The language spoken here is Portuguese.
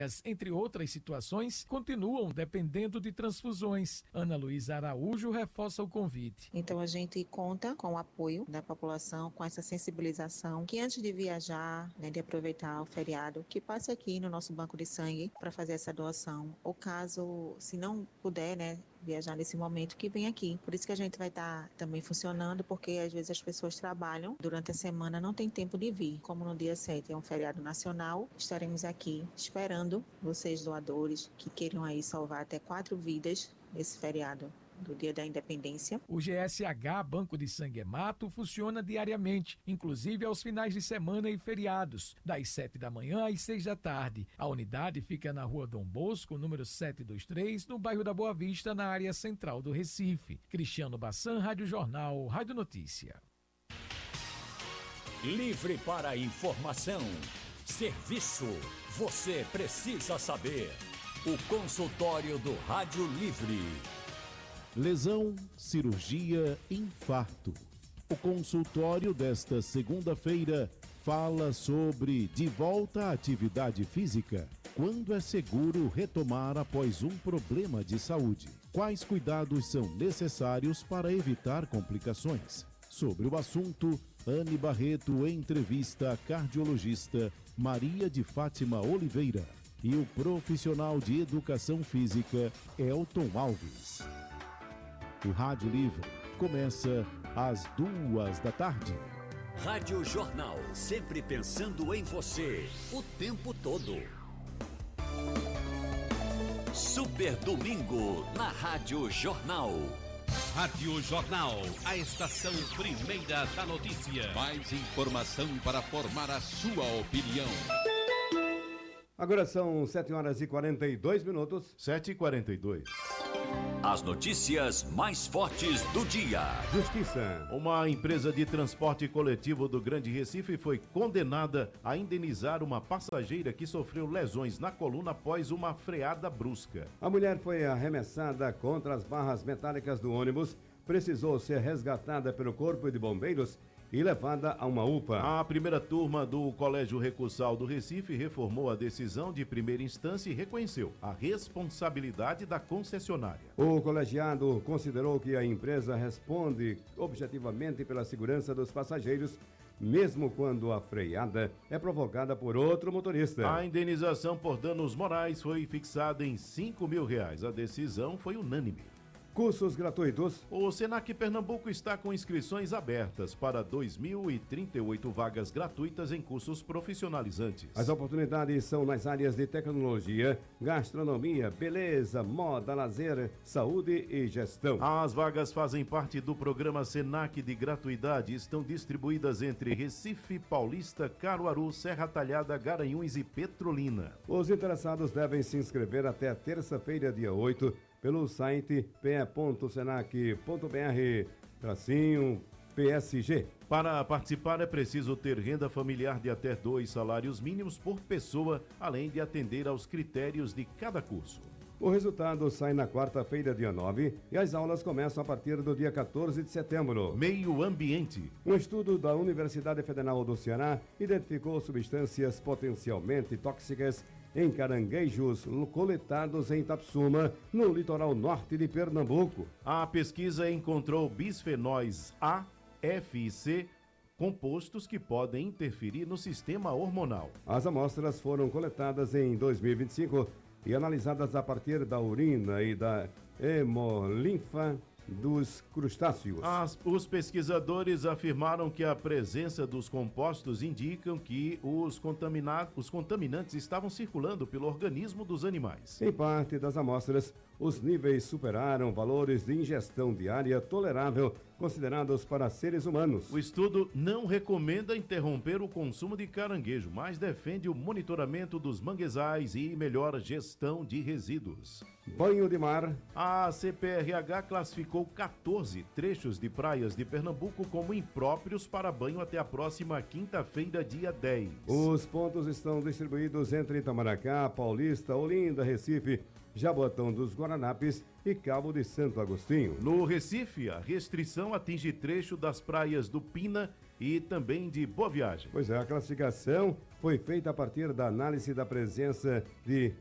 entre outras situações, continuam dependendo de transfusões. Ana Luísa Araújo reforça o convite. Então a gente conta com o apoio da população, com essa sensibilização, que antes de viajar, de aproveitar o feriado, que passe aqui no nosso banco de sangue para fazer essa doação. Ou caso, se não puder, viajar nesse momento, que vem aqui. Por isso que a gente vai estar também funcionando, porque às vezes as pessoas trabalham durante a semana, não tem tempo de vir. Como no dia 7 é um feriado nacional, estaremos aqui esperando vocês doadores que queiram aí salvar até 4 vidas nesse feriado do Dia da Independência. O GSH Banco de Sangue Hemato funciona diariamente, inclusive aos finais de semana e feriados, das 7 da manhã às 6 da tarde. A unidade fica na Rua Dom Bosco, número 723, no bairro da Boa Vista, na área central do Recife. Cristiano Bassan, Rádio Jornal, Rádio Notícia. Livre para informação, serviço, você precisa saber. O consultório do Rádio Livre. Lesão, cirurgia, infarto. O consultório desta segunda-feira fala sobre de volta à atividade física. Quando é seguro retomar após um problema de saúde? Quais cuidados são necessários para evitar complicações? Sobre o assunto, Anne Barreto entrevista a cardiologista Maria de Fátima Oliveira e o profissional de educação física Elton Alves. O Rádio Livre começa às 14h. Rádio Jornal, sempre pensando em você, o tempo todo. Super Domingo, na Rádio Jornal. Rádio Jornal, a estação primeira da notícia. Mais informação para formar a sua opinião. Agora são 7h42. 7h42. As notícias mais fortes do dia. Justiça. Uma empresa de transporte coletivo do Grande Recife foi condenada a indenizar uma passageira que sofreu lesões na coluna após uma freada brusca. A mulher foi arremessada contra as barras metálicas do ônibus, precisou ser resgatada pelo Corpo de Bombeiros e levada a uma UPA. A primeira turma do Colégio Recursal do Recife reformou a decisão de primeira instância e reconheceu a responsabilidade da concessionária. O colegiado considerou que a empresa responde objetivamente pela segurança dos passageiros, mesmo quando a freada é provocada por outro motorista. A indenização por danos morais foi fixada em R$5 mil. A decisão foi unânime. Cursos gratuitos. O Senac Pernambuco está com inscrições abertas para 2.038 vagas gratuitas em cursos profissionalizantes. As oportunidades são nas áreas de tecnologia, gastronomia, beleza, moda, lazer, saúde e gestão. As vagas fazem parte do programa Senac de gratuidade e estão distribuídas entre Recife, Paulista, Caruaru, Serra Talhada, Garanhuns e Petrolina. Os interessados devem se inscrever até terça-feira, dia 8, pelo site pe.senac.br/PSG. Para participar é preciso ter renda familiar de até 2 salários mínimos por pessoa, além de atender aos critérios de cada curso. O resultado sai na quarta-feira, dia 9, e as aulas começam a partir do dia 14 de setembro. Meio ambiente. Um estudo da Universidade Federal do Ceará identificou substâncias potencialmente tóxicas em caranguejos coletados em Itapsuma, no litoral norte de Pernambuco. A pesquisa encontrou bisfenóis A, F e C, compostos que podem interferir no sistema hormonal. As amostras foram coletadas em 2025 e analisadas a partir da urina e da hemolinfa dos crustáceos. Os pesquisadores afirmaram que a presença dos compostos indicam que os contaminantes estavam circulando pelo organismo dos animais. Em parte das amostras, os níveis superaram valores de ingestão diária tolerável considerados para seres humanos. O estudo não recomenda interromper o consumo de caranguejo, mas defende o monitoramento dos manguezais e melhor gestão de resíduos. Banho de mar. A CPRH classificou 14 trechos de praias de Pernambuco como impróprios para banho até a próxima quinta-feira, dia 10. Os pontos estão distribuídos entre Itamaracá, Paulista, Olinda, Recife, Jaboatão dos Guaranapes e Cabo de Santo Agostinho. No Recife, a restrição atinge trecho das praias do Pina e também de Boa Viagem. Pois é, a classificação foi feita a partir da análise da presença de